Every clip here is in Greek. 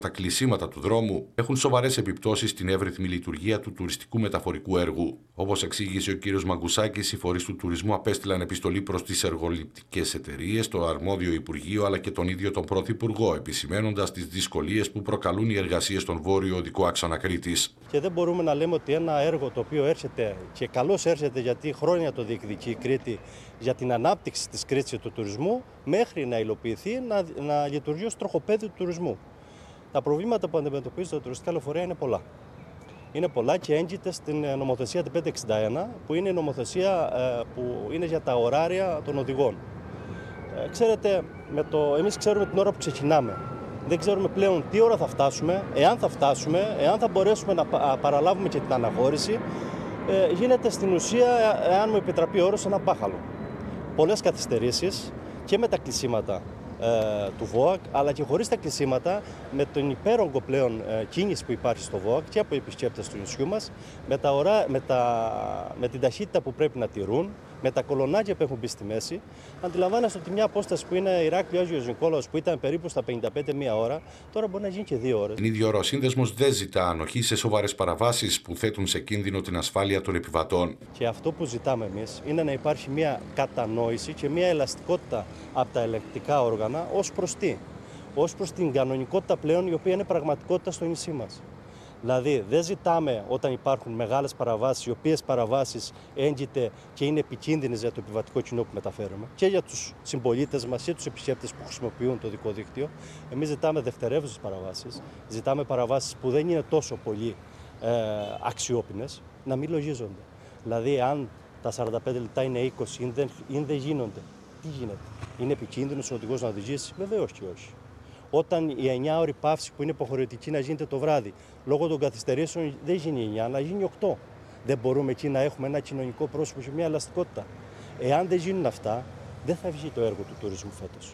Τα κλεισίματα του δρόμου έχουν σοβαρές επιπτώσεις στην εύρυθμη λειτουργία του τουριστικού μεταφορικού έργου. Όπως εξήγησε ο κ. Μαγκουσάκης, οι φορείς του τουρισμού απέστειλαν επιστολή προς τις εργοληπτικές εταιρείες, το αρμόδιο Υπουργείο αλλά και τον ίδιο τον Πρωθυπουργό, επισημαίνοντας τις δυσκολίες που προκαλούν οι εργασίες στον βόρειο οδικό άξονα Κρήτης. Και δεν μπορούμε να λέμε ότι ένα έργο το οποίο έρχεται και καλώς έρχεται, γιατί χρόνια το διεκδικεί η Κρήτη για την ανάπτυξη της Κρήτης και του τουρισμού, μέχρι να υλοποιηθεί να λειτουργεί ως τροχοπέδι του τουρισμού. Τα προβλήματα που αντιμετωπίζει τα τουριστικά λεωφορεία είναι πολλά. Είναι πολλά και έγκυται στην νομοθεσία 561, που είναι η νομοθεσία που είναι για τα ωράρια των οδηγών. Ξέρετε, εμείς ξέρουμε την ώρα που ξεκινάμε. Δεν ξέρουμε πλέον τι ώρα θα φτάσουμε, εάν θα μπορέσουμε να παραλάβουμε και την αναχώρηση. Γίνεται στην ουσία, εάν μου επιτραπεί ο όρος, ένα μπάχαλο. Πολλές καθυστερήσεις και με τα κλεισίματα του ΒΟΑΚ, αλλά και χωρίς τα κλεισίματα, με τον υπέρογκο πλέον κίνηση που υπάρχει στο ΒΟΑΚ και από επισκέπτες του νησιού μας, με την ταχύτητα που πρέπει να τηρούν, με τα κολονάκια που έχουν μπει στη μέση. Αντιλαμβάνεστε ότι μια απόσταση που είναι Ηράκλειο-Άγιος Νικόλαος, που ήταν περίπου στα 55 μία ώρα, τώρα μπορεί να γίνει και 2 ώρες. Την ίδια ώρα ο σύνδεσμος δεν ζητά ανοχή σε σοβαρές παραβάσεις που θέτουν σε κίνδυνο την ασφάλεια των επιβατών. Και αυτό που ζητάμε εμείς είναι να υπάρχει μια κατανόηση και μια ελαστικότητα από τα ελεγκτικά όργανα ως προς την κανονικότητα πλέον, η οποία είναι πραγματικότητα στο νησί μας. Δηλαδή, δεν ζητάμε όταν υπάρχουν μεγάλες παραβάσεις, οι οποίες παραβάσεις έγκυται και είναι επικίνδυνες για το επιβατικό κοινό που μεταφέρουμε και για τους συμπολίτες μας και τους επισκέπτες που χρησιμοποιούν το δικό δίκτυο. Εμείς ζητάμε δευτερεύουσες παραβάσεις, ζητάμε παραβάσεις που δεν είναι τόσο πολύ αξιόπινες, να μην λογίζονται. Δηλαδή, αν τα 45 λεπτά είναι 20 ή δεν γίνονται, τι γίνεται? Είναι επικίνδυνος ο οδηγός να οδηγήσει? Βεβαίως και όχι. Όταν η 9ωρη παύση που είναι υποχρεωτική να γίνεται το βράδυ, λόγω των καθυστερήσεων δεν γίνει 9, αλλά γίνει 8. Δεν μπορούμε εκεί να έχουμε ένα κοινωνικό πρόσωπο και μια ελαστικότητα. Εάν δεν γίνουν αυτά, δεν θα βγει το έργο του τουρισμού φέτος.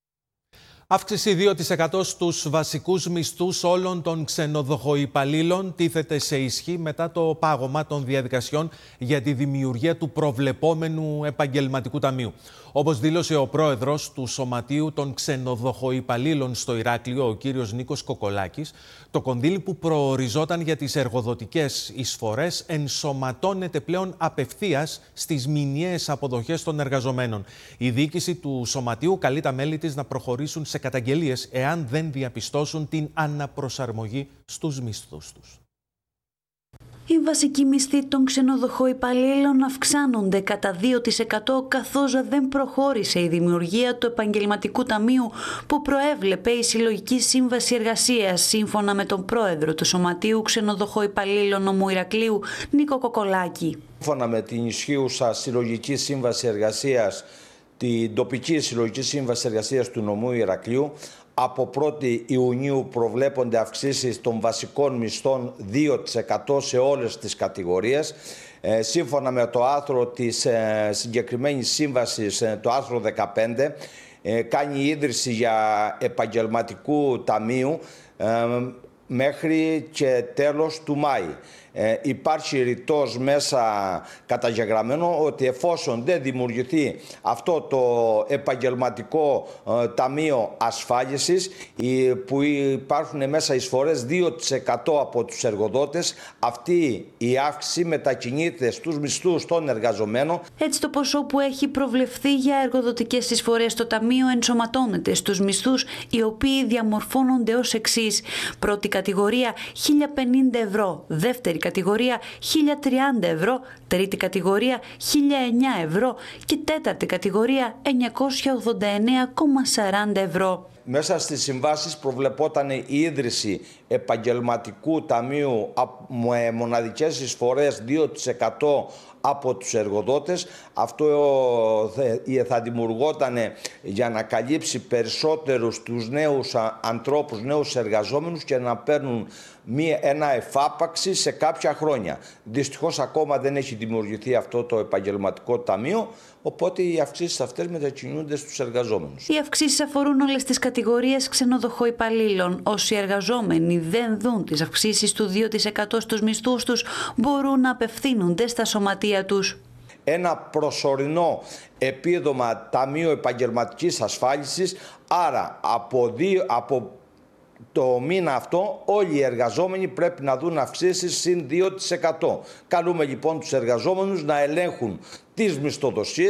Αύξηση 2% στους βασικούς μισθούς όλων των ξενοδοχοϊπαλλήλων τίθεται σε ισχύ μετά το πάγωμα των διαδικασιών για τη δημιουργία του προβλεπόμενου επαγγελματικού ταμείου. Όπως δήλωσε ο πρόεδρος του Σωματείου των Ξενοδοχοϊπαλλήλων στο Ηράκλειο, ο κύριος Νίκος Κοκολάκης, το κονδύλι που προοριζόταν για τις εργοδοτικές εισφορές ενσωματώνεται πλέον απευθείας στις μηνιαίες αποδοχές των εργαζομένων. Η διοίκηση του Σωματείου καλεί τα μέλη της να προχωρήσουν σε καταγγελίες εάν δεν διαπιστώσουν την αναπροσαρμογή στους μισθούς τους. Οι βασικοί μισθοί των ξενοδοχοϊπαλλήλων αυξάνονται κατά 2% καθώς δεν προχώρησε η δημιουργία του επαγγελματικού ταμείου που προέβλεπε η Συλλογική Σύμβαση Εργασίας, σύμφωνα με τον πρόεδρο του Σωματείου Ξενοδοχοϊπαλλήλων Νομού Ηρακλείου, Νίκο Κοκολάκη. Σύμφωνα με την ισχύουσα Συλλογική Σύμβαση Εργασίας, την τοπική Συλλογική Σύμβαση Εργασίας του Νομού Ηρακλείου, από 1η Ιουνίου προβλέπονται αυξήσεις των βασικών μισθών 2% σε όλες τις κατηγορίες. Σύμφωνα με το άρθρο της συγκεκριμένης σύμβασης, το άρθρο 15, κάνει ίδρυση για επαγγελματικού ταμείου μέχρι και τέλος του Μάη. Υπάρχει ρητός μέσα καταγεγραμμένο ότι εφόσον δεν δημιουργηθεί αυτό το επαγγελματικό ταμείο ασφάλισης, που υπάρχουν μέσα εισφορές 2% από τους εργοδότες, αυτή η αύξηση μετακινείται στους μισθούς των εργαζομένων. Έτσι, το ποσό που έχει προβλεφθεί για εργοδοτικές εισφορές στο ταμείο ενσωματώνεται στους μισθούς, οι οποίοι διαμορφώνονται ως εξής: πρώτη κατηγορία 1.050 ευρώ, δεύτερη κατηγορία 1.030 ευρώ, τρίτη κατηγορία 1.009 ευρώ και τέταρτη κατηγορία 989,40 ευρώ. Μέσα στις συμβάσεις προβλεπόταν η ίδρυση επαγγελματικού ταμείου με μοναδικές εισφορές 2% από τους εργοδότες. Αυτό θα δημιουργόταν για να καλύψει περισσότερους τους νέους ανθρώπους, νέους εργαζόμενους και να παίρνουν ένα εφάπαξη σε κάποια χρόνια. Δυστυχώς ακόμα δεν έχει δημιουργηθεί αυτό το επαγγελματικό ταμείο, οπότε οι αυξήσεις αυτές μετακινούνται στους εργαζόμενους. Οι αυξήσεις αφορούν όλες τις κατηγορίες ξενοδοχοϊπαλλήλων. Όσοι εργαζόμενοι δεν δουν τις αυξήσεις του 2% στους μισθούς τους, μπορούν να απευθύνονται στα σωματεία τους. Ένα προσωρινό επίδομα ταμείο επαγγελματικής ασφάλισης, άρα από το μήνα αυτό όλοι οι εργαζόμενοι πρέπει να δουν αυξήσεις συν 2%. Καλούμε λοιπόν τους εργαζόμενους να ελέγχουν τις μισθοδοσίες